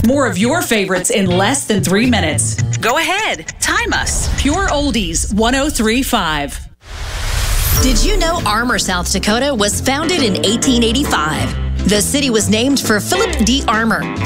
More of your favorites in less than 3 minutes. Go ahead, time us. Pure Oldies 103.5. Did you know Armour, South Dakota was founded in 1885? The city was named for Philip D. Armour,